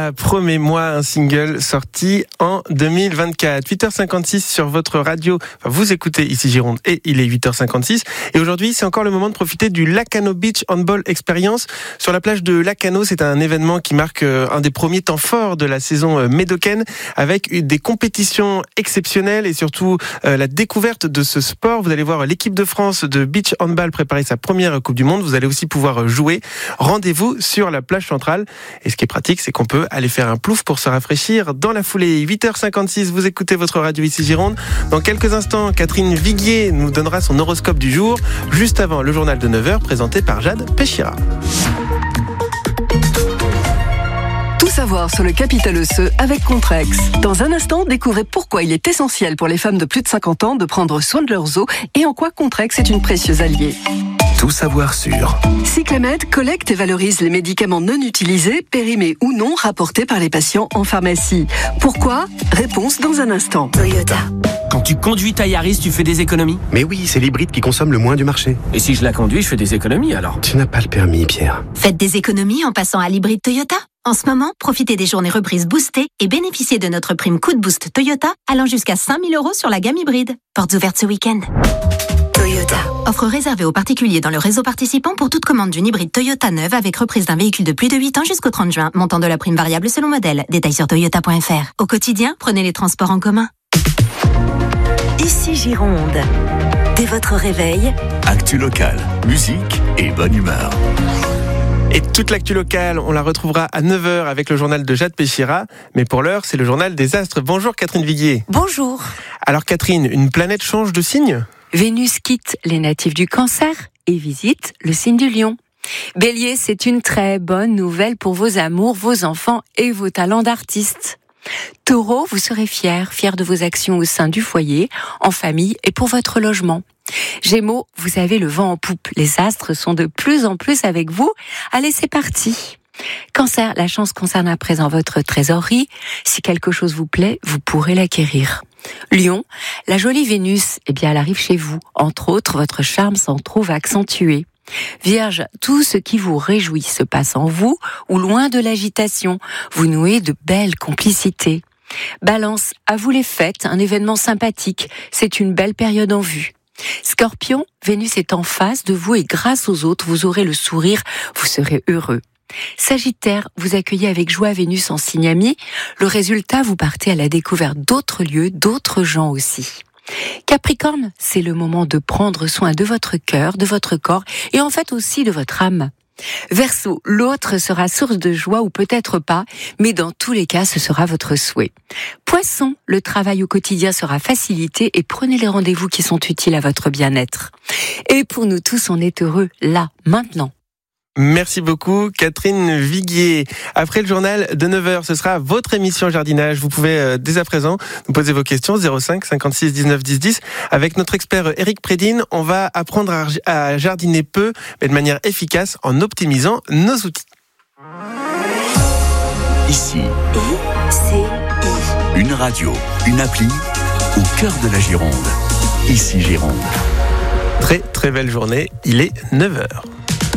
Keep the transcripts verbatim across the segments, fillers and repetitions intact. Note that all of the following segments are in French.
Péchira, Promets-moi, un single sorti en deux mille vingt-quatre. huit heures cinquante-six sur votre radio. Enfin, vous écoutez ici Gironde et il est huit heures cinquante-six. Et aujourd'hui, c'est encore le moment de profiter du Lacano Beach Handball Experience. Sur la plage de Lacano, c'est un événement qui marque un des premiers temps forts de la saison médocaine, avec des compétitions exceptionnelles et surtout euh, la découverte de ce sport. Vous allez voir l'équipe de France de beach handball préparer sa première Coupe du Monde. Vous allez aussi pouvoir jouer. Rendez-vous sur la plage centrale. Et ce qui est pratique, c'est qu'on peut aller faire un plouf pour se rafraîchir dans la foulée. huit heures cinquante-six, vous écoutez votre radio ici Gironde. Dans quelques instants, Catherine Viguier nous donnera son horoscope du jour, juste avant le journal de neuf heures présenté par Jade Péchira. Tout savoir sur le capital osseux avec Contrex. Dans un instant, découvrez pourquoi il est essentiel pour les femmes de plus de cinquante ans de prendre soin de leurs os et en quoi Contrex est une précieuse alliée. Tout savoir sur Cyclamed collecte et valorise les médicaments non utilisés, périmés ou non, rapportés par les patients en pharmacie. Pourquoi ? Réponse dans un instant. Toyota. Quand tu conduis ta Yaris, tu fais des économies ? Mais oui, c'est l'hybride qui consomme le moins du marché. Et si je la conduis, je fais des économies alors ? Tu n'as pas le permis, Pierre. Faites des économies en passant à l'hybride Toyota. En ce moment, profitez des journées reprises boostées et bénéficiez de notre prime Coup de Boost Toyota allant jusqu'à cinq mille euros sur la gamme hybride. Portes ouvertes ce week-end. Toyota. Offre réservée aux particuliers dans le réseau participant pour toute commande d'une hybride Toyota neuve avec reprise d'un véhicule de plus de huit ans jusqu'au trente juin. Montant de la prime variable selon modèle. Détails sur toyota point f r. Au quotidien, prenez les transports en commun. Ici Gironde. Dès votre réveil, actu locale, musique et bonne humeur. Et toute l'actu locale, on la retrouvera à neuf heures avec le journal de Jade Péchira. Mais pour l'heure, c'est le journal des astres. Bonjour Catherine Viguier. Bonjour. Alors Catherine, une planète change de signe ? Vénus quitte les natifs du Cancer et visite le signe du Lion. Bélier, c'est une très bonne nouvelle pour vos amours, vos enfants et vos talents d'artiste. Taureau, vous serez fier, fier de vos actions au sein du foyer, en famille et pour votre logement. Gémeaux, vous avez le vent en poupe. Les astres sont de plus en plus avec vous. Allez, c'est parti. Cancer, la chance concerne à présent votre trésorerie. Si quelque chose vous plaît, vous pourrez l'acquérir. Lion, la jolie Vénus, eh bien, elle arrive chez vous. Entre autres, votre charme s'en trouve accentué. Vierge, tout ce qui vous réjouit se passe en vous ou loin de l'agitation. Vous nouez de belles complicités. Balance, à vous les fêtes, un événement sympathique. C'est une belle période en vue. Scorpion, Vénus est en face de vous et grâce aux autres, vous aurez le sourire, vous serez heureux. Sagittaire, vous accueillez avec joie Vénus en signe ami. Le résultat, vous partez à la découverte d'autres lieux, d'autres gens aussi. Capricorne, c'est le moment de prendre soin de votre cœur, de votre corps et en fait aussi de votre âme. Verseau, l'autre sera source de joie ou peut-être pas, mais dans tous les cas, ce sera votre souhait. Poisson, le travail au quotidien sera facilité et prenez les rendez-vous qui sont utiles à votre bien-être. Et pour nous tous, on est heureux là, maintenant. Merci beaucoup Catherine Viguier. Après le journal de neuf heures, ce sera votre émission jardinage. Vous pouvez euh, dès à présent nous poser vos questions zéro cinq cinquante-six dix-neuf dix dix. Avec notre expert Eric Prédine, on va apprendre à, à jardiner peu, mais de manière efficace en optimisant nos outils. Ici, I C I. une radio, une appli au cœur de la Gironde. Ici Gironde. Très très belle journée, il est neuf heures.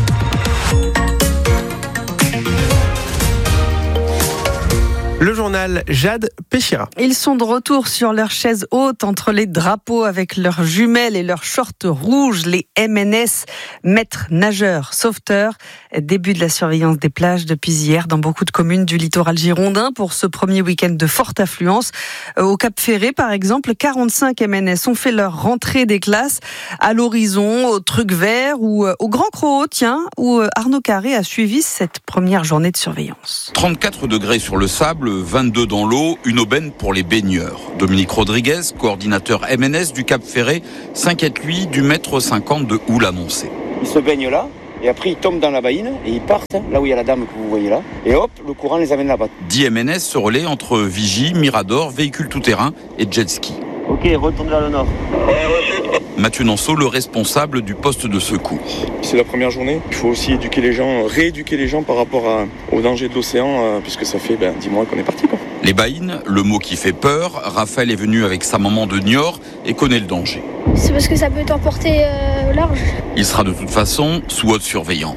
Le journal Jade Péchira. Ils sont de retour sur leur chaise haute entre les drapeaux avec leurs jumelles et leurs shorts rouges, les M N S, maîtres nageurs sauveteurs. Début de la surveillance des plages depuis hier dans beaucoup de communes du littoral girondin pour ce premier week-end de forte affluence. Au Cap-Ferré, par exemple, quarante-cinq M N S ont fait leur rentrée des classes à l'horizon, au Truc Vert ou au Grand Croc, tiens, où Arnaud Carré a suivi cette première journée de surveillance. trente-quatre degrés sur le sable, vingt-deux dans l'eau, une aubaine pour les baigneurs. Dominique Rodriguez, coordinateur M N S du Cap-Ferré, s'inquiète lui du mètre cinquante de houle annoncé. Ils se baignent là, et après ils tombent dans la baïne, et ils partent là où il y a la dame que vous voyez là, et hop, le courant les amène là-bas. dix M N S se relaient entre Vigie, Mirador, véhicules tout-terrain et jet ski. Ok, retourne vers le nord. Mathieu Nanceau, le responsable du poste de secours. C'est la première journée. Il faut aussi éduquer les gens, rééduquer les gens par rapport à, au danger de l'océan, euh, puisque ça fait ben, dix mois qu'on est parti. Quoi. Les baïnes, le mot qui fait peur. Raphaël est venu avec sa maman de Niort et connaît le danger. C'est parce que ça peut t'emporter euh, large. Il sera de toute façon sous haute surveillance.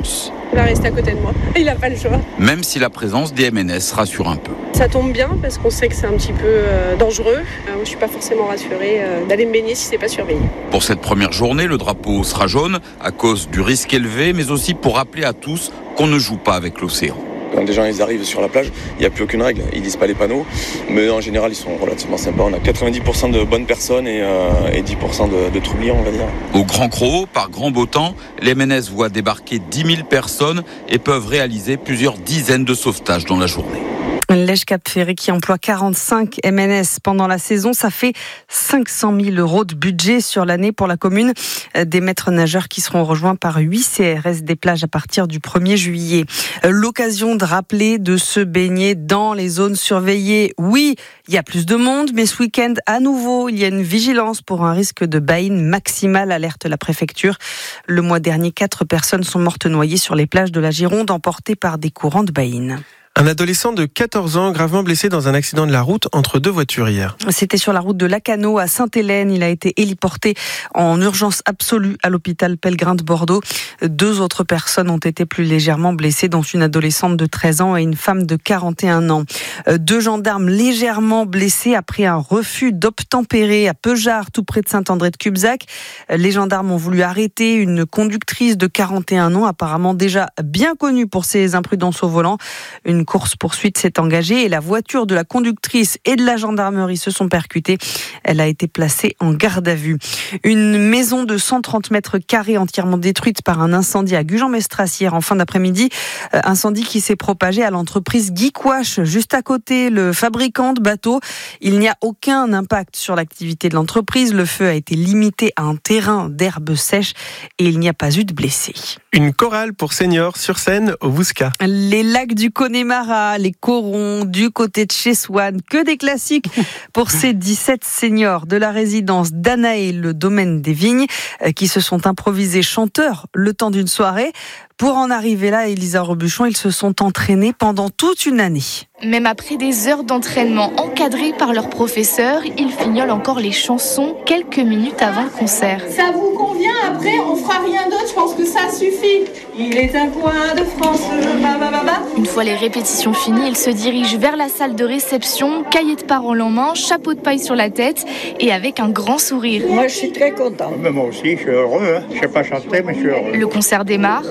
Il va rester à côté de moi. Il n'a pas le choix. Même si la présence des M N S rassure un peu. Ça tombe bien parce qu'on sait que c'est un petit peu euh, dangereux. Euh, je ne suis pas forcément rassurée euh, d'aller me baigner si ce n'est pas surveillé. Pour cette première journée, le drapeau sera jaune à cause du risque élevé, mais aussi pour rappeler à tous qu'on ne joue pas avec l'océan. Quand des gens ils arrivent sur la plage, il n'y a plus aucune règle, ils lisent pas les panneaux, mais en général ils sont relativement sympas. On a quatre-vingt-dix pour cent de bonnes personnes et, euh, et dix pour cent de, de troublions, on va dire. Au Grand Croc, par grand beau temps, les M N S voient débarquer dix mille personnes et peuvent réaliser plusieurs dizaines de sauvetages dans la journée. Lège Cap Ferré qui emploie quarante-cinq M N S pendant la saison, ça fait cinq cent mille euros de budget sur l'année pour la commune. Des maîtres nageurs qui seront rejoints par huit C R S des plages à partir du premier juillet. L'occasion de rappeler de se baigner dans les zones surveillées. Oui, il y a plus de monde, mais ce week-end, à nouveau, il y a une vigilance pour un risque de baïne maximale, alerte la préfecture. Le mois dernier, quatre personnes sont mortes noyées sur les plages de la Gironde, emportées par des courants de baïne. Un adolescent de quatorze ans gravement blessé dans un accident de la route entre deux voitures hier. C'était sur la route de Lacano à Sainte-Hélène. Il a été héliporté en urgence absolue à l'hôpital Pellegrin de Bordeaux. Deux autres personnes ont été plus légèrement blessées, dont une adolescente de treize ans et une femme de quarante et un ans. Deux gendarmes légèrement blessés après un refus d'obtempérer à Peugeard, tout près de Saint-André-de-Cubzac. Les gendarmes ont voulu arrêter une conductrice de quarante et un ans, apparemment déjà bien connue pour ses imprudences au volant. Une course-poursuite s'est engagée et la voiture de la conductrice et de la gendarmerie se sont percutées. Elle a été placée en garde à vue. Une maison de cent trente mètres carrés entièrement détruite par un incendie à Gujan-Mestras hier en fin d'après-midi. Incendie qui s'est propagé à l'entreprise Geekwash, juste à côté, le fabricant de bateaux. Il n'y a aucun impact sur l'activité de l'entreprise. Le feu a été limité à un terrain d'herbe sèche et il n'y a pas eu de blessés. Une chorale pour seniors sur scène au Bouscat. Les lacs du Connemara, les corons du côté de chez Swan, que des classiques pour ces dix-sept seniors de la résidence d'Anaé, le domaine des Vignes, qui se sont improvisés chanteurs le temps d'une soirée. Pour en arriver là, Elisa Robuchon, ils se sont entraînés pendant toute une année. Même après des heures d'entraînement encadrés par leurs professeurs, ils fignolent encore les chansons quelques minutes avant le concert. Ça vous convient? Après, on fera rien d'autre, je pense que ça suffit. Il est un coin de France, bah, bah, bah, bah. Une fois les répétitions finies, ils se dirigent vers la salle de réception, cahier de paroles en main, chapeau de paille sur la tête et avec un grand sourire. Moi, je suis très content. Mais moi aussi, je suis heureux. Hein. Je ne sais pas chanter, mais je suis heureux. Le concert démarre.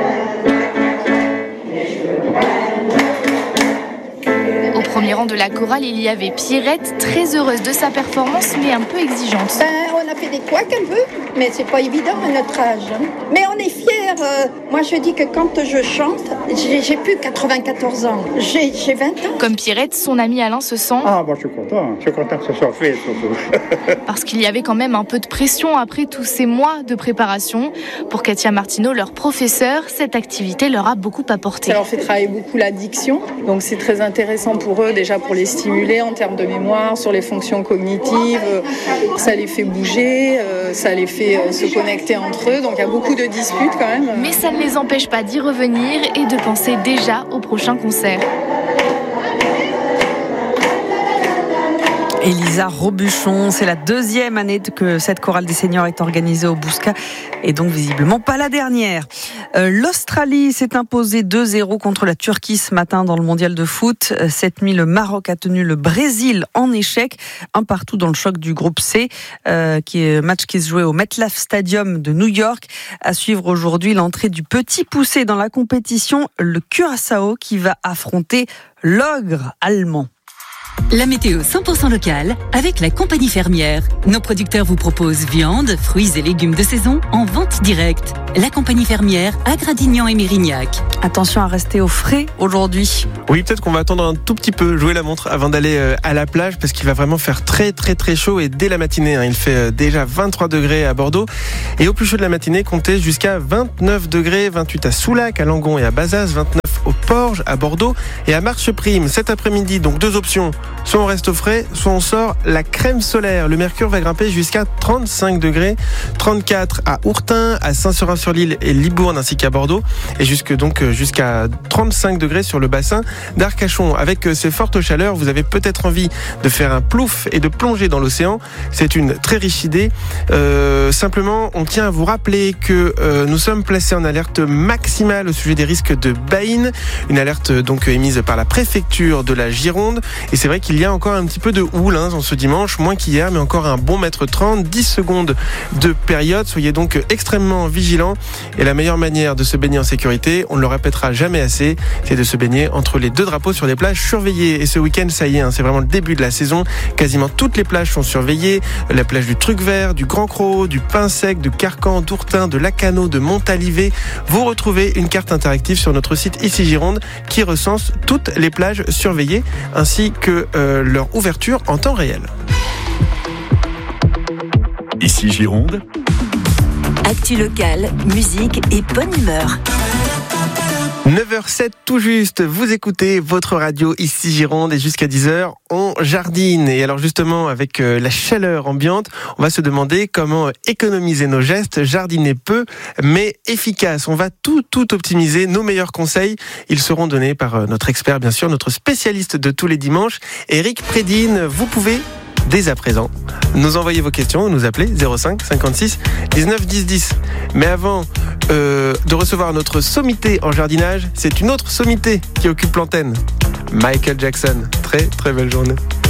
Au premier rang de la chorale, il y avait Pierrette, très heureuse de sa performance, mais un peu exigeante. Ben, on a fait des couacs un peu, mais c'est pas évident à notre âge. Hein. Mais on est fiers. Euh, moi, je dis que quand je chante, j'ai, j'ai plus quatre-vingt-quatorze ans. J'ai, j'ai vingt ans. Comme Pierrette, son ami Alain se sent... Ah, moi, je suis content. Je suis content que ce soit fait, surtout. Parce qu'il y avait quand même un peu de pression après tous ces mois de préparation. Pour Katia Martineau, leur professeur, cette activité leur a beaucoup apporté. Ça leur fait travailler beaucoup la diction, donc c'est très intéressant pour eux, déjà pour les stimuler en termes de mémoire, sur les fonctions cognitives, ça les fait bouger, ça les fait se connecter entre eux, donc il y a beaucoup de disputes quand même. Mais ça ne les empêche pas d'y revenir et de penser déjà au prochain concert. Elisa Robuchon, c'est la deuxième année que cette chorale des seniors est organisée au Bouscat et donc visiblement pas la dernière. Euh, L'Australie s'est imposée deux zéro contre la Turquie ce matin dans le mondial de foot. Cette nuit, le Maroc a tenu le Brésil en échec, un partout dans le choc du groupe C, euh, qui est match qui se jouait au MetLife Stadium de New York. À suivre aujourd'hui l'entrée du petit poussé dans la compétition, le Curaçao qui va affronter l'ogre allemand. La météo cent pour cent locale avec la compagnie fermière. Nos producteurs vous proposent viande, fruits et légumes de saison en vente directe. La compagnie fermière à Gradignan et Mérignac. Attention à rester au frais aujourd'hui. Oui, peut-être qu'on va attendre un tout petit peu, jouer la montre avant d'aller à la plage parce qu'il va vraiment faire très très très chaud et dès la matinée. Hein, il fait déjà vingt-trois degrés à Bordeaux et au plus chaud de la matinée, comptez jusqu'à vingt-neuf degrés, vingt-huit à Soulac, à Langon et à Bazas, vingt-neuf au Porge, à Bordeaux et à Marcheprime. Cet après-midi, donc deux options. soit on reste au frais, soit on sort la crème solaire. Le mercure va grimper jusqu'à trente-cinq degrés, trente-quatre à Ourtin, à Saint-Seurin-sur-l'Île et Libourne ainsi qu'à Bordeaux, et jusque donc jusqu'à trente-cinq degrés sur le bassin d'Arcachon. Avec ces fortes chaleurs, vous avez peut-être envie de faire un plouf et de plonger dans l'océan. C'est une très riche idée. Euh, simplement, on tient à vous rappeler que euh, nous sommes placés en alerte maximale au sujet des risques de baïne, une alerte donc émise par la préfecture de la Gironde. Et c'est vrai qu'il y a encore un petit peu de houle hein, en ce dimanche, moins qu'hier, mais encore un bon mètre trente, dix secondes de période. Soyez donc extrêmement vigilants. Et la meilleure manière de se baigner en sécurité, on ne le répétera jamais assez, c'est de se baigner entre les deux drapeaux sur des plages surveillées. Et ce week-end, ça y est, hein, c'est vraiment le début de la saison. Quasiment toutes les plages sont surveillées. La plage du Truc Vert, du Grand Cros, du Pin Sec, du Carcan, d'Ourtin, de Lacano, de Montalivet. Vous retrouvez une carte interactive sur notre site Ici Gironde qui recense toutes les plages surveillées ainsi que euh, leur ouverture en temps réel. Ici Gironde. Actu locale, musique et bonne humeur. neuf heures sept tout juste, vous écoutez votre radio Ici Gironde et jusqu'à dix heures, on jardine. Et alors justement, avec la chaleur ambiante, on va se demander comment économiser nos gestes, jardiner peu mais efficace. On va tout, tout optimiser. Nos meilleurs conseils, ils seront donnés par notre expert, bien sûr, notre spécialiste de tous les dimanches, Eric Prédine. Vous pouvez dès à présent nous envoyer vos questions, nous appeler zéro cinq cinquante-six dix-neuf dix dix. Mais avant euh, de recevoir notre sommité en jardinage, c'est une autre sommité qui occupe l'antenne. Michael Jackson. Très très belle journée.